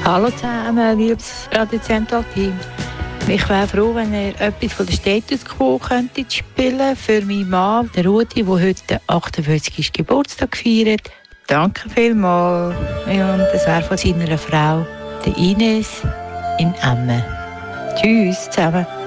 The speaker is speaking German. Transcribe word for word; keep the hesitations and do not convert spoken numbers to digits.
Hallo zusammen, liebes Radio Central-Team. Ich wäre froh, wenn ihr etwas von der Status Quo könntet spielen für meinen Mann, den Rudi, der heute den achtundfünfzigsten Geburtstag feiert. Danke vielmals. Ja, und das wäre von seiner Frau, der Ines in Emmen. Tschüss zusammen.